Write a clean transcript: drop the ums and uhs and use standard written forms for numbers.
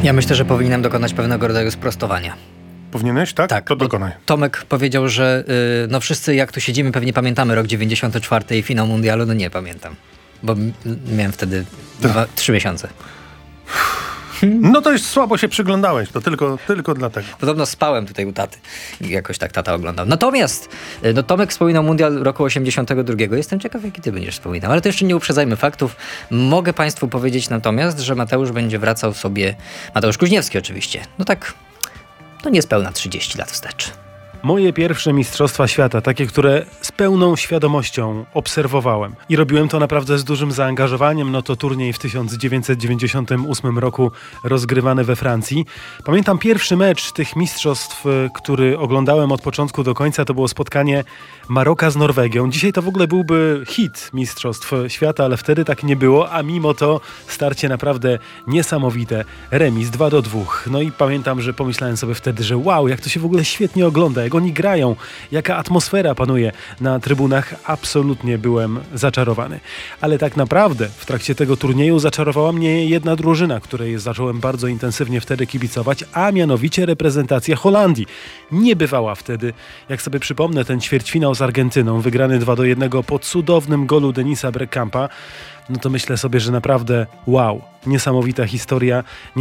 Ja myślę, że powinienem dokonać pewnego rodzaju sprostowania. Powinieneś, tak? Tak, to dokonaj. Tomek powiedział, że no wszyscy jak tu siedzimy pewnie pamiętamy rok 94 i finał mundialu. No nie pamiętam, bo miałem wtedy 3 miesiące. No to już słabo się przyglądałeś, to tylko dlatego. Podobno spałem tutaj u taty i jakoś tak tata oglądał. Natomiast no Tomek wspominał mundial roku 82. Jestem ciekaw, jaki ty będziesz wspominał, ale to jeszcze nie uprzedzajmy faktów. Mogę państwu powiedzieć natomiast, że Mateusz będzie wracał sobie, Mateusz Kuźniewski oczywiście, no tak, no niespełna 30 lat wstecz. Moje pierwsze Mistrzostwa Świata, takie, które z pełną świadomością obserwowałem i robiłem to naprawdę z dużym zaangażowaniem, no to turniej w 1998 roku rozgrywany we Francji. Pamiętam pierwszy mecz tych mistrzostw, który oglądałem od początku do końca, to było spotkanie Maroka z Norwegią. Dzisiaj to w ogóle byłby hit Mistrzostw Świata, ale wtedy tak nie było, a mimo to starcie naprawdę niesamowite. Remis 2-2. No i pamiętam, że pomyślałem sobie wtedy, że wow, jak to się w ogóle świetnie ogląda, jak oni grają, jaka atmosfera panuje na trybunach. Absolutnie byłem zaczarowany. Ale tak naprawdę w trakcie tego turnieju zaczarowała mnie jedna drużyna, której zacząłem bardzo intensywnie wtedy kibicować, a mianowicie reprezentacja Holandii. Nie bywała wtedy, jak sobie przypomnę, ten ćwierćfinał z Argentyną, wygrany 2-1 po cudownym golu Denisa Bergkampa, no to myślę sobie, że naprawdę wow, niesamowita historia.